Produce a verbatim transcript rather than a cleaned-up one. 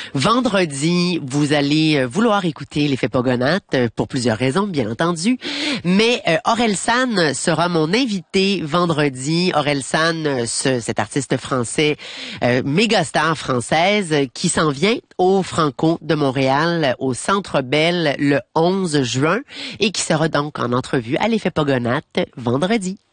Vendredi, vous allez vouloir écouter l'effet Pogonates pour plusieurs raisons, bien entendu. Mais euh, Orelsan sera mon invité vendredi. Orelsan, ce, cet artiste français, euh, méga star française, qui s'en vient au Franco de Montréal, au Centre Bell, le onze juin, et qui sera donc en entrevue à l'effet Pogonates vendredi.